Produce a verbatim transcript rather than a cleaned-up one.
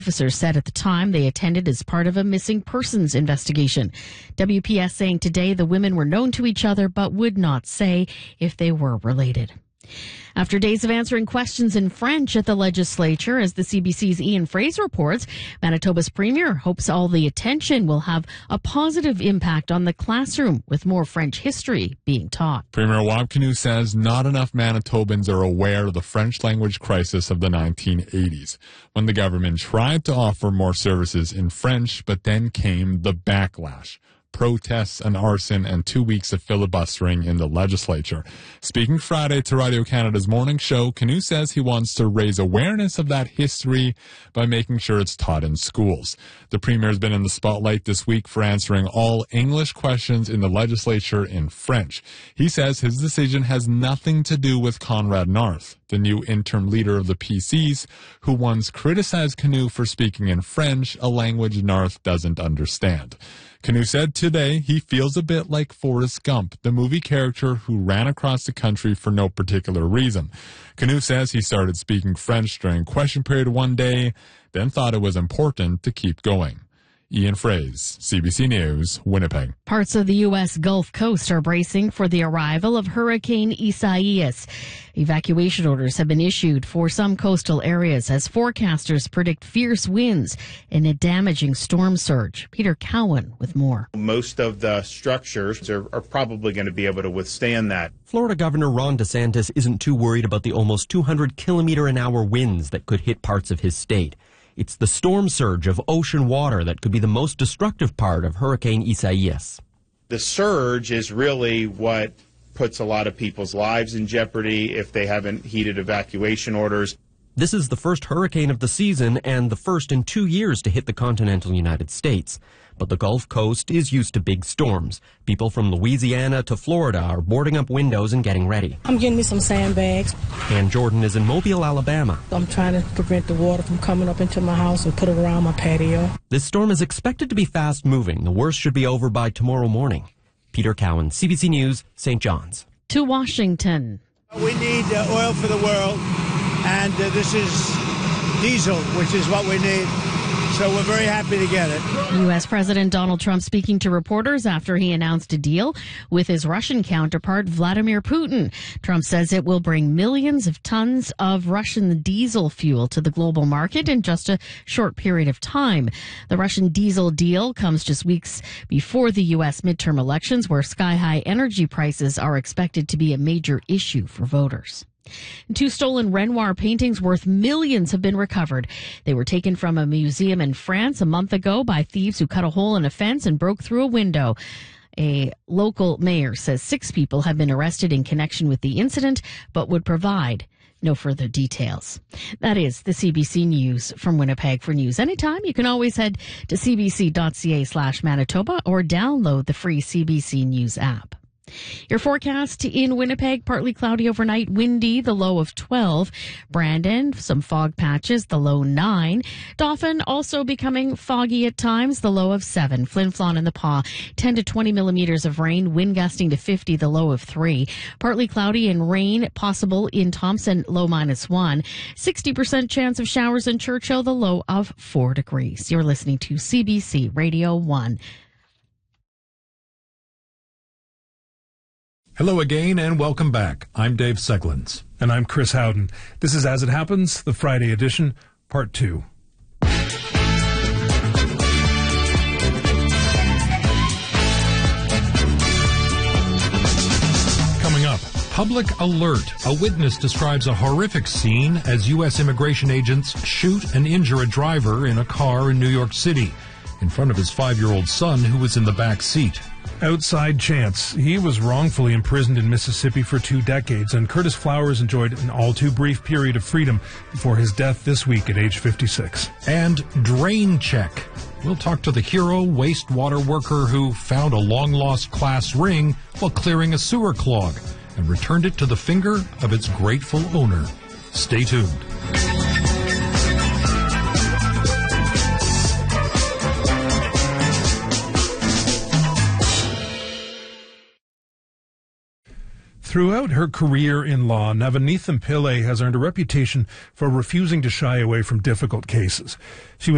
Officers said at the time they attended as part of a missing persons investigation. W P S saying today the women were known to each other but would not say if they were related. After days of answering questions in French at the legislature, as the C B C's Ian Fraser reports, Manitoba's premier hopes all the attention will have a positive impact on the classroom, with more French history being taught. Premier Wab Kinew says not enough Manitobans are aware of the French language crisis of the nineteen eighties, when the government tried to offer more services in French, but then came the backlash. Protests and arson and two weeks of filibustering in the legislature. Speaking Friday to Radio-Canada's morning show, Kinew says he wants to raise awareness of that history by making sure it's taught in schools. The premier has been in the spotlight this week for answering all English questions in the legislature in French. He says his decision has nothing to do with Conrad North, the new interim leader of the P Cs, who once criticized Kinew for speaking in French, a language North doesn't understand. Kinew said today he feels a bit like Forrest Gump, the movie character who ran across the country for no particular reason. Kinew says he started speaking French during question period one day, then thought it was important to keep going. Ian Fraser, C B C News, Winnipeg. Parts of the U S Gulf Coast are bracing for the arrival of Hurricane Isaias. Evacuation orders have been issued for some coastal areas as forecasters predict fierce winds and a damaging storm surge. Peter Cowan with more. Most of the structures are, are probably going to be able to withstand that. Florida Governor Ron DeSantis isn't too worried about the almost two hundred kilometer an hour winds that could hit parts of his state. It's the storm surge of ocean water that could be the most destructive part of Hurricane Isaias. The surge is really what puts a lot of people's lives in jeopardy if they haven't heeded evacuation orders. This is the first hurricane of the season and the first in two years to hit the continental United States. But the Gulf Coast is used to big storms. People from Louisiana to Florida are boarding up windows and getting ready. I'm getting me some sandbags. Ann Jordan is in Mobile, Alabama. I'm trying to prevent the water from coming up into my house and put it around my patio. This storm is expected to be fast moving. The worst should be over by tomorrow morning. Peter Cowan, C B C News, Saint John's. To Washington. We need uh, oil for the world, and uh, this is diesel, which is what we need. So we're very happy to get it. U S President Donald Trump speaking to reporters after he announced a deal with his Russian counterpart, Vladimir Putin. Trump says it will bring millions of tons of Russian diesel fuel to the global market in just a short period of time. The Russian diesel deal comes just weeks before the U S midterm elections, where sky-high energy prices are expected to be a major issue for voters. Two stolen Renoir paintings worth millions have been recovered. They were taken from a museum in France a month ago by thieves who cut a hole in a fence and broke through a window. A local mayor says six people have been arrested in connection with the incident, but would provide no further details. That is the C B C News from Winnipeg. For news anytime, you can always head to cbc.ca slash Manitoba or download the free C B C News app. Your forecast in Winnipeg, partly cloudy overnight, windy, the low of twelve. Brandon, some fog patches, the low nine. Dauphin also becoming foggy at times, the low of seven. Flin Flon and the Paw, ten to twenty millimeters of rain, wind gusting to fifty, the low of three. Partly cloudy and rain possible in Thompson, low minus one. sixty percent chance of showers in Churchill, the low of four degrees. You're listening to C B C Radio one. Hello again and welcome back. I'm Dave Seglins. And I'm Chris Howden. This is As It Happens, the Friday edition, part two. Coming up, public alert. A witness describes a horrific scene as U S immigration agents shoot and injure a driver in a car in New York City in front of his five-year-old son who was in the back seat. Outside Chance. He was wrongfully imprisoned in Mississippi for two decades, and Curtis Flowers enjoyed an all-too-brief period of freedom before his death this week at age fifty-six. And Drain Check. We'll talk to the hero wastewater worker who found a long-lost class ring while clearing a sewer clog and returned it to the finger of its grateful owner. Stay tuned. Throughout her career in law, Navanithan Pillay has earned a reputation for refusing to shy away from difficult cases. She was